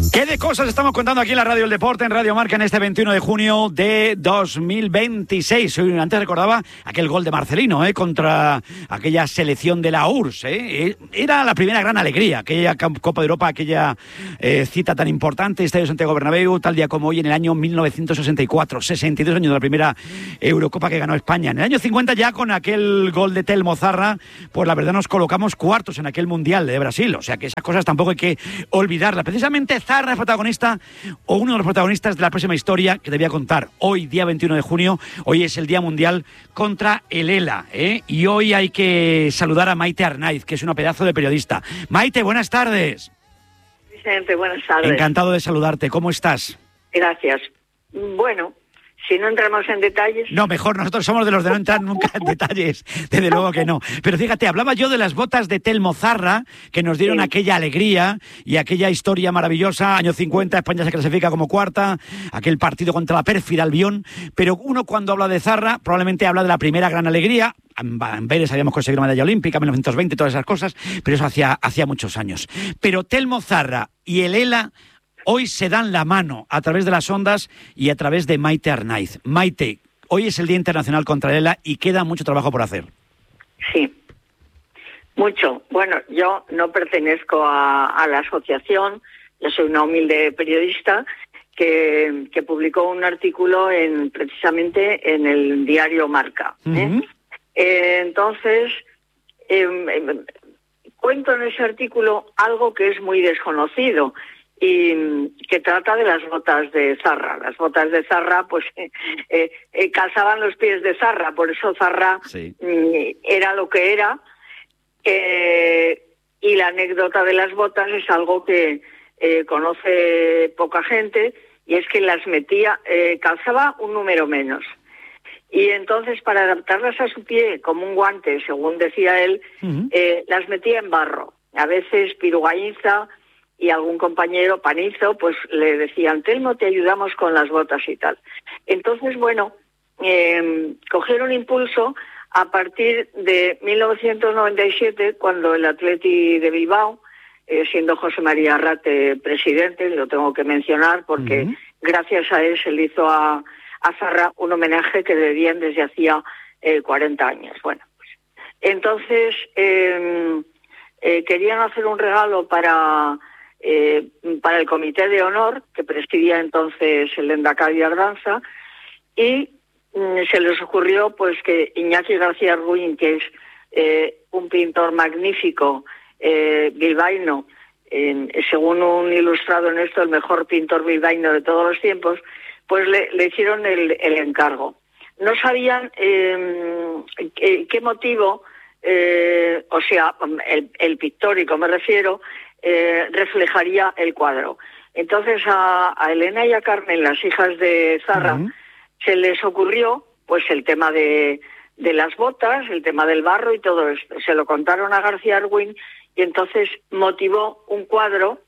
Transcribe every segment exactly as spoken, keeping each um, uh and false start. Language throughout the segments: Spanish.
¿Qué de cosas estamos contando aquí en la Radio del Deporte, en Radio Marca, en este veintiuno de junio de dos mil veintiséis? Hoy, antes recordaba aquel gol de Marcelino ¿eh? contra aquella selección de la U R S S. ¿eh? Era la primera gran alegría, aquella Copa de Europa, aquella eh, cita tan importante, Estadio Santiago Bernabéu, tal día como hoy en el año mil novecientos sesenta y cuatro, sesenta y dos años de la primera Eurocopa que ganó España. En el año cincuenta ya con aquel gol de Telmo Zarra, pues la verdad nos colocamos cuartos en aquel Mundial de Brasil, o sea que esas cosas tampoco hay que olvidarlas. Precisamente Zarra es protagonista o uno de los protagonistas de la próxima historia que te voy a contar. Hoy, día veintiuno de junio, hoy es el Día Mundial contra el ELA, ¿eh? Y hoy hay que saludar a Maite Arnaiz, que es una pedazo de periodista. Maite, buenas tardes. Vicente, buenas tardes. Encantado de saludarte. ¿Cómo estás? Gracias. Bueno, si no entramos en detalles... No, mejor, nosotros somos de los de no entrar nunca en detalles, desde luego que no. Pero fíjate, hablaba yo de las botas de Telmo Zarra, que nos dieron sí. aquella alegría y aquella historia maravillosa, año cincuenta, España se clasifica como cuarta, aquel partido contra la pérfida Albión, pero uno cuando habla de Zarra, probablemente habla de la primera gran alegría. En Amberes habíamos conseguido medalla olímpica, mil novecientos veinte, todas esas cosas, pero eso hacía, hacía muchos años. Pero Telmo Zarra y el ELA... hoy se dan la mano a través de las ondas y a través de Maite Arnaiz. Maite, hoy es el Día Internacional contra el ELA y queda mucho trabajo por hacer. Sí, mucho. Bueno, yo no pertenezco a, a la asociación, yo soy una humilde periodista que, que publicó un artículo en precisamente en el diario Marca. ¿eh? Uh-huh. Eh, entonces, eh, eh, cuento en ese artículo algo que es muy desconocido, y que trata de las botas de Zarra. Las botas de Zarra, pues, eh, eh, calzaban los pies de Zarra, por eso Zarra sí. mm, era lo que era, eh, y la anécdota de las botas es algo que eh, conoce poca gente, y es que las metía, eh, calzaba un número menos. Y entonces, para adaptarlas a su pie, como un guante, según decía él, uh-huh. eh, las metía en barro. A veces Pirugainza y algún compañero Panizo, pues le decían, Telmo, te ayudamos con las botas y tal. Entonces, bueno, eh, cogieron impulso a partir de mil novecientos noventa y siete, cuando el Atleti de Bilbao, eh, siendo José María Arrate presidente, lo tengo que mencionar, porque uh-huh. gracias a él se le hizo a, a Zarra un homenaje que debían desde hacía eh, cuarenta años. Bueno, pues, entonces eh, eh, querían hacer un regalo para... Eh, para el Comité de Honor, que presidía entonces el Lehendakari Ardanza, y mm, se les ocurrió pues que Iñaki García Ruin, que es eh, un pintor magnífico, eh, bilbaíno, eh, según un ilustrado en esto, el mejor pintor bilbaíno de todos los tiempos, pues le, le hicieron el, el encargo. No sabían eh, qué, qué motivo, eh, o sea, el, el pictórico me refiero, Eh, reflejaría el cuadro. Entonces a, a Elena y a Carmen, las hijas de Zarra, uh-huh. se les ocurrió pues el tema de, de las botas, el tema del barro y todo esto. Se lo contaron a García Arwin y entonces motivó un cuadro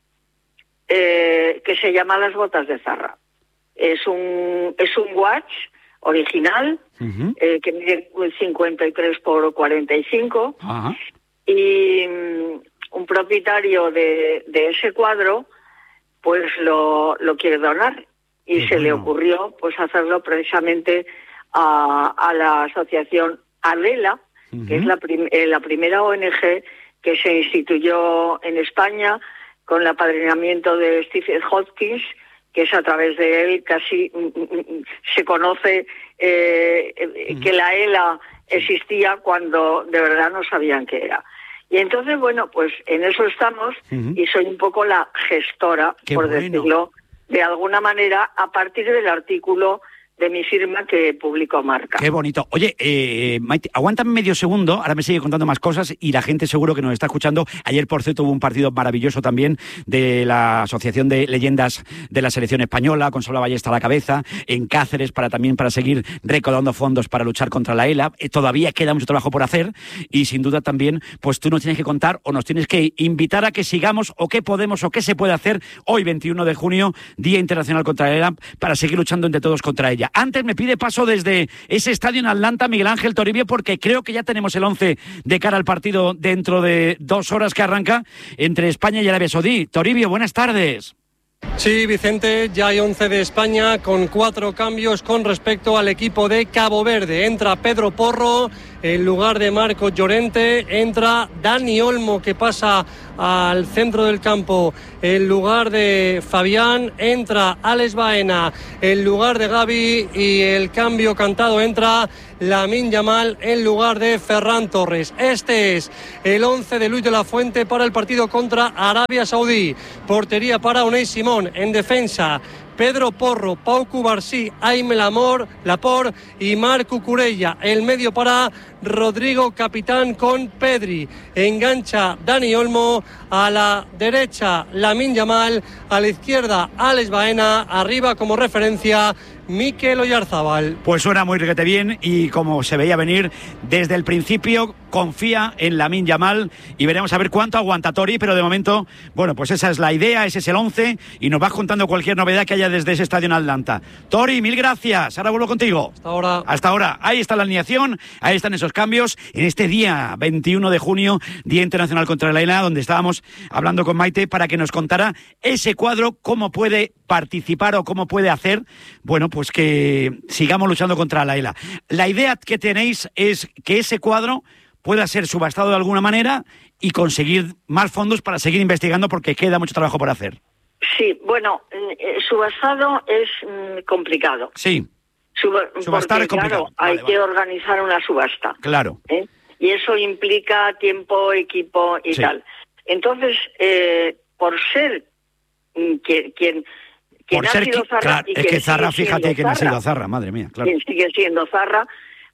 eh, que se llama Las botas de Zarra. Es un, es un watch original, uh-huh. eh, que mide cincuenta y tres por cuarenta y cinco, uh-huh. y un propietario de, de ese cuadro pues lo, lo quiere donar y Qué se bueno. le ocurrió pues hacerlo precisamente a, a la asociación ALELA, uh-huh. que es la, prim, eh, la primera O N G que se instituyó en España con el apadrinamiento de Stephen Hopkins, que es a través de él casi se conoce eh, uh-huh. que la ELA existía cuando de verdad no sabían qué era. Y entonces, bueno, pues en eso estamos uh-huh. y soy un poco la gestora, Qué por bueno. decirlo de alguna manera, a partir del artículo de mi firma que publicó Marca. Qué bonito. Oye, eh, Maite, aguántame medio segundo, ahora me sigue contando más cosas y la gente seguro que nos está escuchando. Ayer, por cierto, hubo un partido maravilloso también de la Asociación de Leyendas de la Selección Española, con Sola Ballesta a la cabeza, en Cáceres, para también para seguir recaudando fondos para luchar contra la ELA. Eh, todavía queda mucho trabajo por hacer y sin duda también, pues tú nos tienes que contar o nos tienes que invitar a que sigamos o qué podemos o qué se puede hacer hoy, veintiuno de junio, Día Internacional contra la ELA, para seguir luchando entre todos contra ella. Antes me pide paso desde ese estadio en Atlanta Miguel Ángel Toribio, porque creo que ya tenemos el once de cara al partido dentro de dos horas que arranca entre España y Arabia Saudí. Toribio, buenas tardes. Sí, Vicente, ya hay once de España con cuatro cambios con respecto al equipo de Cabo Verde. Entra Pedro Porro en lugar de Marcos Llorente, entra Dani Olmo, que pasa al centro del campo en lugar de Fabián, entra Alex Baena en lugar de Gavi y el cambio cantado entra Lamine Yamal en lugar de Ferran Torres. Este es el once de Luis de la Fuente para el partido contra Arabia Saudí. Portería para Unai Simón, en defensa Pedro Porro, Pau Cubarsí, Aime Lamor, Laporte y Marc Cucurella. El medio para Rodrigo Capitán con Pedri. Engancha Dani Olmo, a la derecha Lamine Yamal, a la izquierda Alex Baena, arriba como referencia Mikel Oyarzabal. Pues suena muy requete bien y como se veía venir desde el principio, confía en Lamine Yamal y veremos a ver cuánto aguanta Tori, pero de momento, bueno, pues esa es la idea, ese es el once y nos vas contando cualquier novedad que haya desde ese estadio en Atlanta. Tori, mil gracias, ahora vuelvo contigo. Hasta ahora. Hasta ahora, ahí está la alineación, ahí están esos cambios en este día veintiuno de junio, Día Internacional contra la ELA, donde estábamos hablando con Maite para que nos contara ese cuadro, cómo puede participar o cómo puede hacer, bueno, pues que sigamos luchando contra la ELA. La idea que tenéis es que ese cuadro pueda ser subastado de alguna manera y conseguir más fondos para seguir investigando porque queda mucho trabajo por hacer. Sí, bueno, eh, subastado es mm, complicado. Sí. Suba, Subastar porque, es complicado. Claro, hay vale, que vale. organizar una subasta. Claro. ¿eh? Y eso implica tiempo, equipo y sí. tal. Entonces, eh, por ser mm, quien, quien, quien por ha ser sido que, Zarra claro, y es que Zarra, sigue fíjate siendo que no ha sido Zarra, Zarra, madre mía, claro. quien sigue siendo Zarra,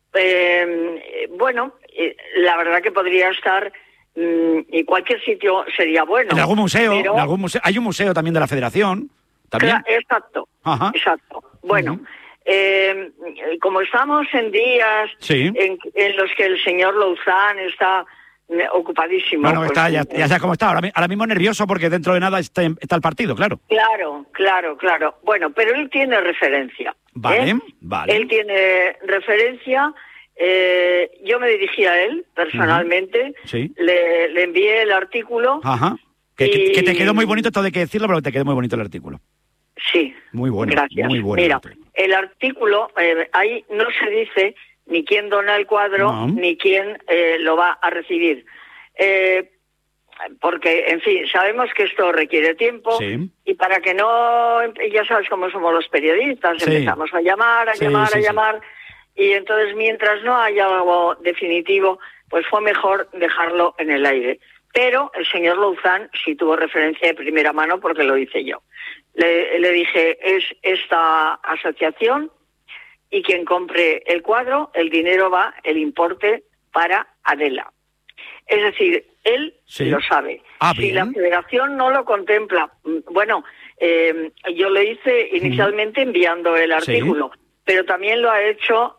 eh, bueno, eh, la verdad que podría estar mm, en cualquier sitio sería bueno. En algún museo, pero, en algún museo, hay un museo también de la Federación, también. Claro, exacto, Ajá. exacto. Bueno, uh-huh. eh, como estamos en días sí. en, en los que el señor Louzán está eh, ocupadísimo. Bueno, pues, está, ya, ya sabes cómo está, ahora, ahora mismo nervioso porque dentro de nada está, está el partido, claro. Claro, claro, claro. Bueno, pero él tiene referencia. Vale, ¿eh? vale. Él tiene referencia. Eh, yo me dirigí a él personalmente, uh-huh. sí. le, le envié el artículo. Ajá. Que, y... que, que te quedó muy bonito, todo hay que decirlo, pero te quedó muy bonito el artículo. Sí. Muy bueno. Gracias. Muy bueno. Mira, el artículo, eh, ahí no se dice ni quién dona el cuadro, no. ni quién eh, lo va a recibir. Eh, porque, en fin, sabemos que esto requiere tiempo sí. y para que no, ya sabes cómo somos los periodistas, sí. empezamos a llamar, a sí, llamar, sí, a sí. llamar y entonces mientras no haya algo definitivo, pues fue mejor dejarlo en el aire. Pero el señor Louzán sí tuvo referencia de primera mano porque lo hice yo. Le, le dije, es esta asociación y quien compre el cuadro, el dinero va, el importe para Adela. Es decir, él sí. lo sabe. Ah, si la federación no lo contempla, bueno, eh, yo lo hice inicialmente enviando el artículo, sí. pero también lo ha hecho...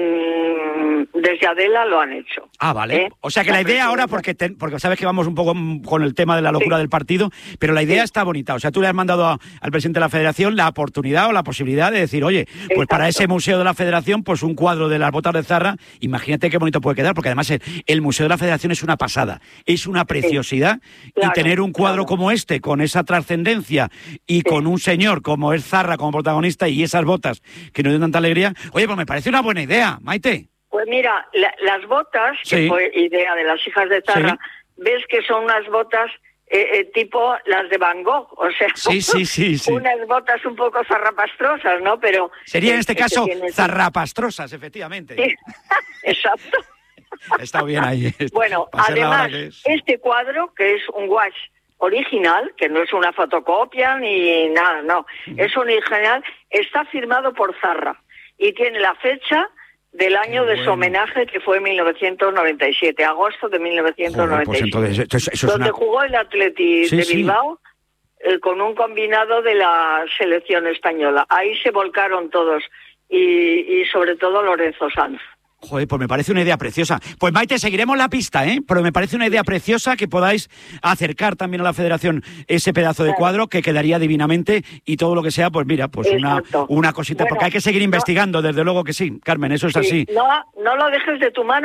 desde Adela lo han hecho. Ah, vale. ¿Eh? O sea que la, la idea ahora, porque te, porque sabes que vamos un poco con el tema de la locura sí. del partido, pero la idea sí. está bonita. O sea, tú le has mandado a, al presidente de la Federación la oportunidad o la posibilidad de decir, oye, pues Exacto. para ese museo de la Federación, pues un cuadro de las botas de Zarra, imagínate qué bonito puede quedar, porque además el, el museo de la Federación es una pasada, es una preciosidad, sí. claro, y tener un cuadro claro. como este, con esa trascendencia y sí. con un señor como es Zarra como protagonista y esas botas que nos dan tanta alegría, oye, pues me parece una buena idea, Maite. Pues mira, la, las botas, sí. que fue idea de las hijas de Zarra, sí. ves que son unas botas eh, eh, tipo las de Van Gogh, o sea, sí, sí, sí, sí. unas botas un poco zarrapastrosas, ¿no? Pero sería eh, en este caso tiene... zarrapastrosas, efectivamente. Sí. Exacto. Está bien ahí. Bueno, además, es... este cuadro, que es un wash original, que no es una fotocopia ni nada, no, uh-huh. es un original, está firmado por Zarra y tiene la fecha del año Qué de bueno. su homenaje, que fue en mil novecientos noventa y siete, agosto de mil novecientos noventa y siete. Joder, pues entonces, eso, eso donde es una... jugó el Atleti sí, de Bilbao sí. eh, con un combinado de la selección española. Ahí se volcaron todos y, y sobre todo Lorenzo Sanz. Joder, pues me parece una idea preciosa. Pues Maite, seguiremos la pista, ¿eh? Pero me parece una idea preciosa que podáis acercar también a la Federación ese pedazo de cuadro que quedaría divinamente y todo lo que sea, pues mira, pues una, una cosita, bueno, porque hay que seguir investigando, no, desde luego que sí, Carmen, eso es sí, así. No, no lo dejes de tu mano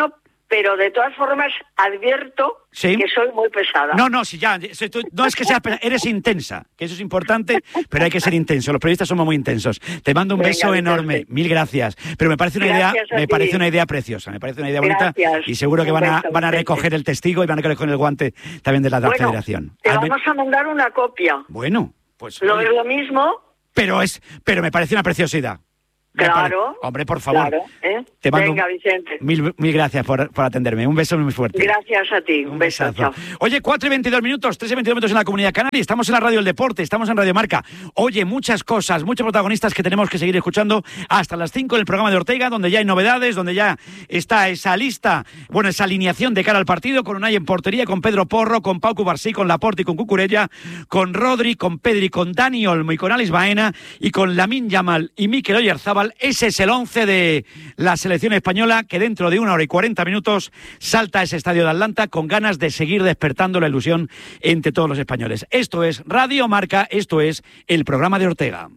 pero de todas formas advierto ¿Sí? que soy muy pesada. No, no, si ya, si tú- no es que seas pesada, eres intensa, que eso es importante, pero hay que ser intenso. Los periodistas somos muy intensos. Te mando un Venga, beso Vicente. enorme, mil gracias. Pero me parece una idea, Gracias a me ti. parece una idea preciosa, me parece una idea bonita Gracias. y seguro que Un van a, beso, van a Vicente. recoger el testigo y van a recoger el guante también de la Bueno, Federación. te Al men- vamos a mandar una copia. Bueno, pues. No oye, es lo mismo, pero es, pero me parece una preciosidad. Me pare- claro. Hombre, por favor. Claro, ¿eh? Te mando Venga, un- Vicente. Mil, mil gracias por, por atenderme. Un beso muy fuerte. Gracias a ti. Un, Un beso. besazo. Chao. Oye, cuatro y veintidós minutos, tres y veintidós minutos en la Comunidad Canaria. Estamos en la Radio del Deporte, estamos en Radio Marca. Oye, muchas cosas, muchos protagonistas que tenemos que seguir escuchando hasta las cinco en el programa de Ortega, donde ya hay novedades, donde ya está esa lista, bueno, esa alineación de cara al partido, con Unai en portería, con Pedro Porro, con Pau Cubarsí, con Laporte y con Cucurella, con Rodri, con Pedri, con Dani Olmo y con Alex Baena, y con Lamine Yamal y Mikel Oyarzábal. Ese es el once de la selección española, que dentro de una hora y cuarenta minutos salta a ese estadio de Atlanta con ganas de seguir despertando la ilusión entre todos los españoles. Esto es Radio Marca, esto es el programa de Ortega.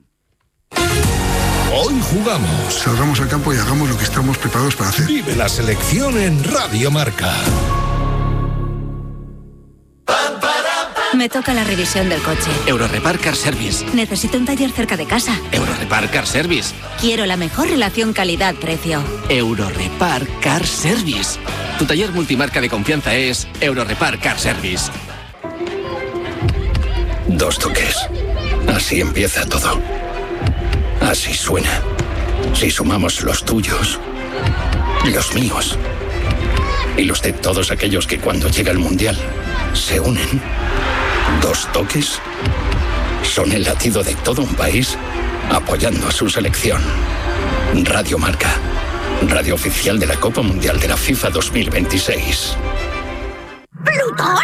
Hoy jugamos. Salgamos al campo y hagamos lo que estamos preparados para hacer. Vive la selección en Radio Marca. Me toca la revisión del coche. Eurorepar Car Service. Necesito un taller cerca de casa. Eurorepar Car Service. Quiero la mejor relación calidad-precio. Eurorepar Car Service. Tu taller multimarca de confianza es Eurorepar Car Service. Dos toques. Así empieza todo. Así suena. Si sumamos los tuyos, los míos y los de todos aquellos que cuando llega el Mundial se unen. Dos toques son el latido de todo un país apoyando a su selección. Radio Marca, radio oficial de la Copa Mundial de la FIFA dos mil veintiséis. ¿Plutón?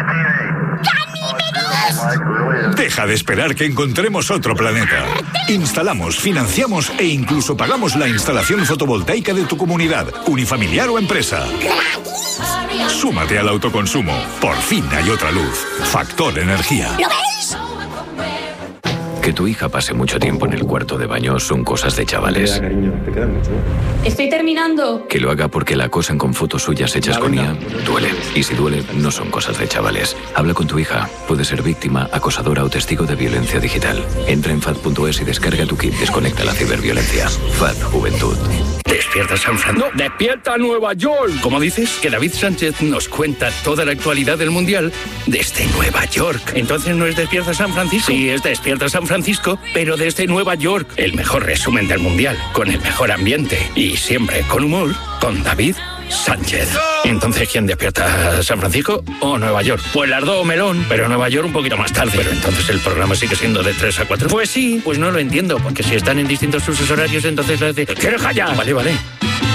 ¡Ganímedes! Deja de esperar que encontremos otro planeta. Instalamos, financiamos e incluso pagamos la instalación fotovoltaica de tu comunidad, unifamiliar o empresa. Súmate al autoconsumo. Por fin hay otra luz. Factor Energía. ¿Lo veis? Que tu hija pase mucho tiempo en el cuarto de baño son cosas de chavales. Estoy terminando. Que lo haga porque la acosan con fotos suyas hechas con I A duele. Y si duele, no son cosas de chavales. Habla con tu hija. Puede ser víctima, acosadora o testigo de violencia digital. Entra en F A D punto es y descarga tu kit Desconecta la ciberviolencia. F A D Juventud. Despierta San Francisco. No, despierta Nueva York. ¿Cómo dices? Que David Sánchez nos cuenta toda la actualidad del Mundial desde Nueva York. Entonces no es Despierta San Francisco. Sí, es Despierta San Francisco, pero desde Nueva York. El mejor resumen del Mundial, con el mejor ambiente y siempre con humor, con David Sánchez. Entonces, ¿quién despierta? ¿San Francisco o Nueva York? Pues las dos, melón, pero Nueva York un poquito más tarde. Pero entonces el programa sigue siendo de tres a cuatro. Pues sí, pues no lo entiendo, porque si están en distintos usos horarios, entonces la de... ¡Que deja ya! Vale, vale.